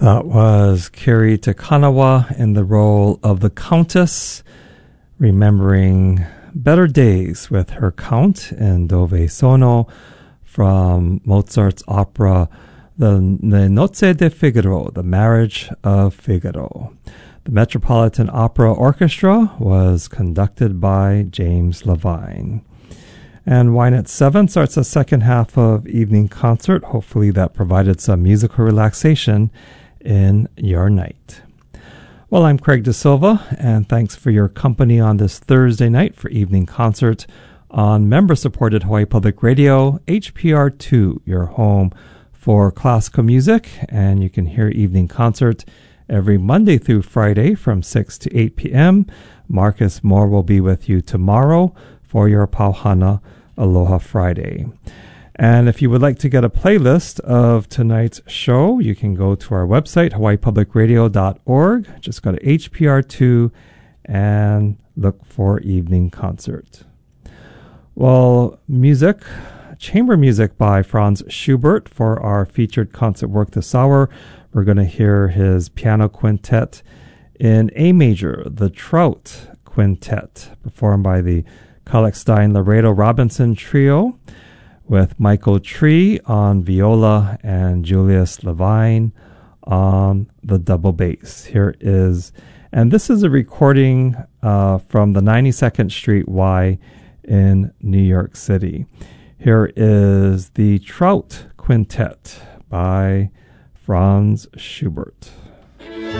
That was Kiri Takanawa in the role of the Countess, remembering better days with her Count in Dove Sono from Mozart's opera The Nozze di Figaro, The Marriage of Figaro. The Metropolitan Opera Orchestra was conducted by James Levine. And Wine at 7 starts the second half of evening concert. Hopefully that provided some musical relaxation in your night. Well, I'm Craig De Silva, and thanks for your company on this Thursday night for evening concert on member-supported Hawaii Public Radio, HPR2, your home for classical music, and you can hear evening concert every Monday through Friday from 6 to 8 p.m. Marcus Moore will be with you tomorrow for your Pauhana Aloha Friday. And if you would like to get a playlist of tonight's show, you can go to our website, hawaiipublicradio.org. Just go to HPR2 and look for evening concert. Well, music, chamber music by Franz Schubert for our featured concert work this hour. We're going to hear his piano quintet in A major, the Trout Quintet, performed by the Kalkstein-Laredo Robinson Trio, with Michael Tree on viola and Julius Levine on the double bass. Here is, and this is a recording from the 92nd Street Y in New York City. Here is the Trout Quintet by Franz Schubert.